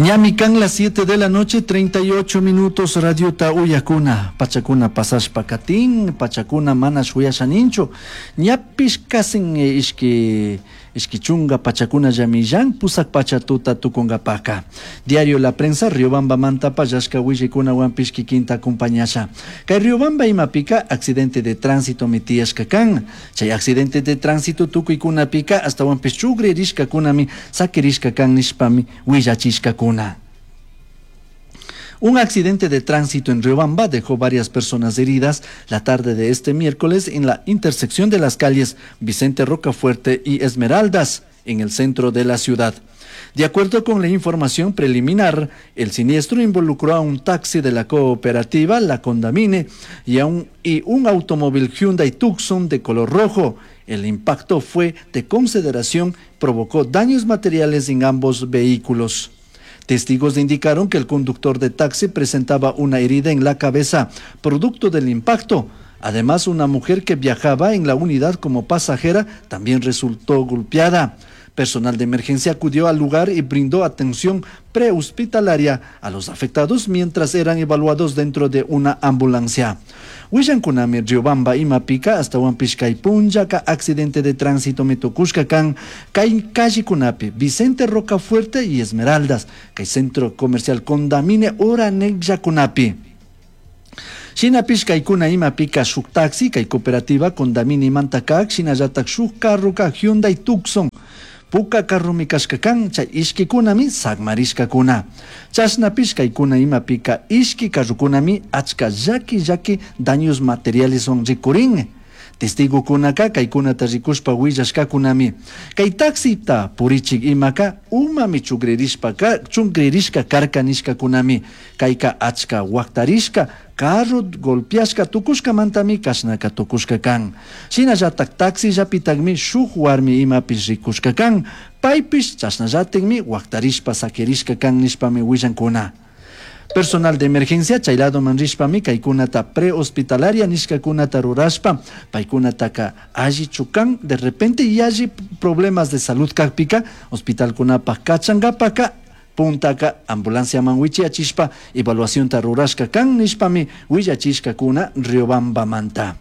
Ñamican las 7 de la noche, 38 minutos, Radio Tauyacuna, Pachacuna pasas pacatín, Pachacuna manas huyasanincho, ñapis casen Esquichunga Pachacuna Yamillán, Pusac Pachatuta Tucungapaka. Diario La Prensa, Riobamba Mantapa, Yashka Huillicuna Huampisqui Quinta Acompañasa. Kay Riobamba Imapica, accidente de tránsito Mitias Cacán. Chay accidente de tránsito Tucuicuna Pica, hasta Huampichugre Rishka Kunami, Sakirishka Kan Nishpami, Huillachishka Kuna. Un accidente de tránsito en Riobamba dejó varias personas heridas la tarde de este miércoles en la intersección de las calles Vicente Rocafuerte y Esmeraldas, en el centro de la ciudad. De acuerdo con la información preliminar, el siniestro involucró a un taxi de la cooperativa La Condamine y un automóvil Hyundai Tucson de color rojo. El impacto fue de consideración, provocó daños materiales en ambos vehículos. Testigos indicaron que el conductor de taxi presentaba una herida en la cabeza, producto del impacto. Además, una mujer que viajaba en la unidad como pasajera también resultó golpeada. Personal de emergencia acudió al lugar y brindó atención prehospitalaria a los afectados mientras eran evaluados dentro de una ambulancia. Huillankunami Riobamba Imapica hasta Huampishkay Punjaca, accidente de tránsito Metocushcacan, calle Kunapi, Vicente Rocafuerte y Esmeraldas, Kay Centro Comercial Condamine Oranegya Kunapi. Shinapishkaykuna Imapica Shuk Taxi, Kay Cooperativa Condamine Mantacac, Shinayatak Shuk Carruca Hyundai Tucson. Puka karrumi kashkakan, chay ishki kunami sagmarishkakuna. Chasnapishkaykuna Imapica ishki karrukunami achka llaki daños materiales son rikurin. Testigo kunaka kaykunata rikushpa willashkakunami. Kay taxita purichik imaka umami chungrerishka karka nishkakunami. Kayka achka waktarishka carro golpeashka tukushka mantami kashnaka tukushka kan. Shinallatak taxi llapitagmi shuk warmi imapis rikushka kan. Paypish chasnallatikmi waktarishpa sakirishka kan nishpami willankuna. Personal de emergencia chaylado manrishpami kaykunata prehospitalaria nishkakunata rurashpa paykunataka alli chukan de repente y allí problemas de salud kakpika hospital kunapa kachangapaka puntaka ambulancia manwichi achishpa evaluación ta rurashka kan nishpami willachishka kuna Riobamba manta.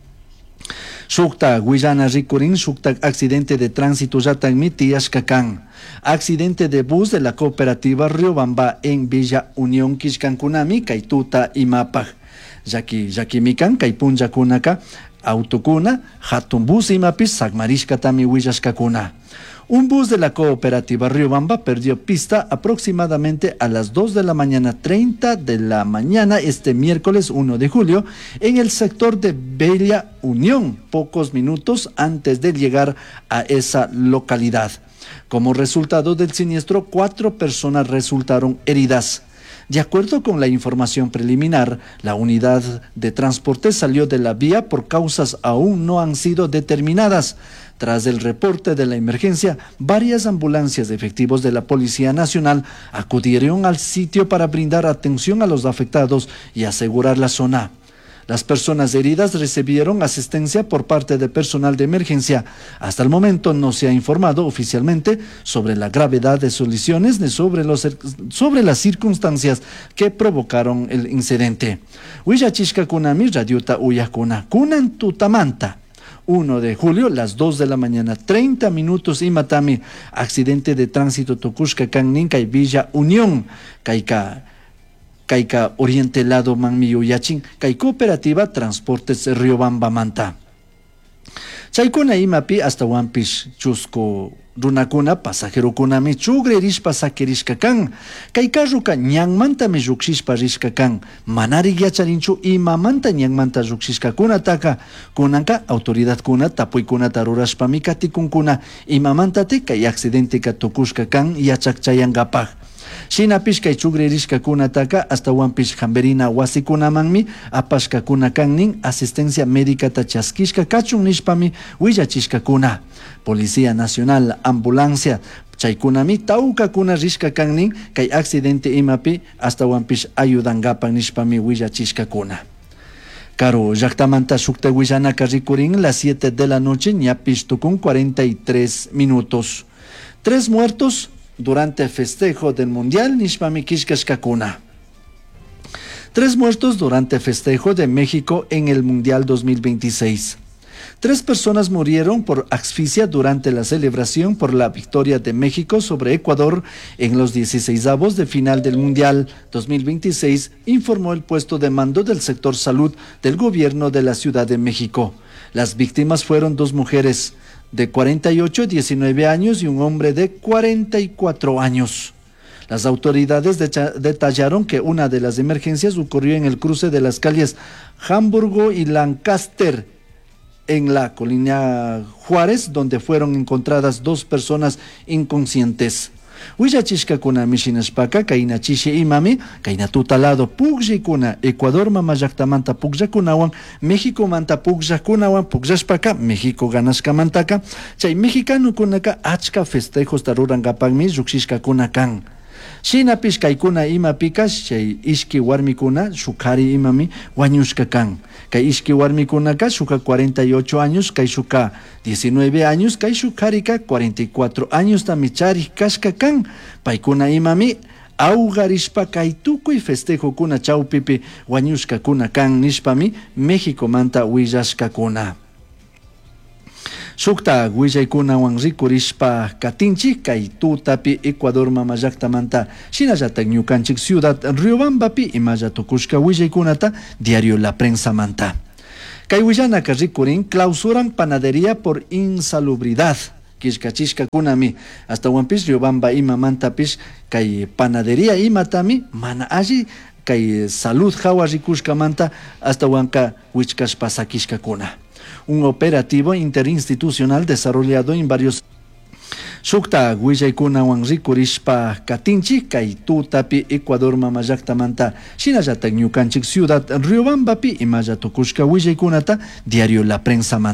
Shukta Guillana Rikurin, Shukta accidente de tránsito Yatagmi Tiashkakan. Accidente de bus de la cooperativa Riobamba en Villa Unión Kishkankunami, Kaituta Imapaj. Yaki Mikan, Kaipunja Kunaka, Autokuna, Hatun bus Imapis, Sagmarishka Tami Willashkakuna. Un bus de la cooperativa Riobamba perdió pista aproximadamente a las 2:30 de la mañana este miércoles 1 de julio en el sector de Bella Unión, pocos minutos antes de llegar a esa localidad. Como resultado del siniestro, 4 personas resultaron heridas. De acuerdo con la información preliminar, la unidad de transporte salió de la vía por causas aún no han sido determinadas. Tras el reporte de la emergencia, varias ambulancias de efectivos de la Policía Nacional acudieron al sitio para brindar atención a los afectados y asegurar la zona. Las personas heridas recibieron asistencia por parte de personal de emergencia. Hasta el momento no se ha informado oficialmente sobre la gravedad de sus lesiones ni sobre las circunstancias que provocaron el incidente. Huillachishka kunami radiuta uyakuna kunan tutamanta. 1 de julio, las 2:30 p.m, Imatami, accidente de tránsito Tukushka Kanninka y Villa Unión, Kaika Oriente Lado Manmiyu Yachin, Kai Cooperativa Transportes Riobamba Manta. Chaykuna Imapi hasta Wampish Chusco runakuna pasajero kunami chugrerishpa sakirishka kan. Kay carruka ñanmanta mi llukshishpa rishka kan. Manari yacharinchu imamanta ñanmanta llukshishka kunataka. Kunanka autoridad kuna tapuykunata rurashpa mikatikunkuna imamantati kay accidente ka tukushka kan yachakchayangapaj. Shinapish kay chugrerishka kunataka hasta Wampish Jamberina wasikunamanmi apashka kuna kannin asistencia médica tachaskishka kachun nishpami willachishka kuna. Policía Nacional, ambulancia, chaykunami tauka kuna rishka kannin kay accidente imapi hasta Wampish ayudangapan nishpami willachishka kuna. Caro, llaqtamanta shukta willanaka rikurin las 7 de la noche ñapish tukun 43 minutos. 3 muertos durante festejo del Mundial nishpami kishkashkakuna. 3 muertos durante festejo de México en el Mundial 2026. 3 personas murieron por asfixia durante la celebración por la victoria de México sobre Ecuador en los 16avos de final del Mundial 2026, informó el puesto de mando del sector salud del gobierno de la Ciudad de México. Las víctimas fueron 2 mujeres de 48 y 19 años y un hombre de 44 años. Las autoridades detallaron que una de las emergencias ocurrió en el cruce de las calles Hamburgo y Lancaster, en la Colina Juárez, donde fueron encontradas 2 personas inconscientes. Huillachishkakuna mishinashpaka kaina chishi imami kaina tutalado pugllakuna Ecuador mamayaktamanta pugllakunawan México manta pugllakunawan pugllashpaka México ganashkamantaka chay mexicanukunaka achka festejos tarurangapanmi llukshishkakuna kan. Shinapish kaykuna imapika chay ishki warmikuna shukari imami wañushka kan. Kay ishki warmikunaka shuka 48 años, kay shuka 19 años, kay shukarika 44 años tamichari kashka kan. Paykuna imami augarishpa kay tukuy festejokuna chawpipi wañushkakuna kan nishpami México manta willashkakuna. Shukta willaykunawan rikurishpa katinchi kay tutapi Ecuador mamayaktamanta shinallatak ñukanchik ciudad Riobambapi imalla tukushka willaykunata diario La Prensa manta. Kay willanaka rikurin clausuran panadería por insalubridad. Kishkachishka kunami hasta Wampis Riobamba ima mantapish kay panadería imatami mana alli kay salud hawa rikushka manta hasta Wanka wichkashpa sakishka kuna. Un operativo interinstitucional desarrollado en varios Shukta willaykunawan rikurishpa katinchi kay tutapi Ecuador mamayaktamanta shinallatak ñukanchik ciudad Riobambapi imalla tukushka willaykunata diario La Prensa manta.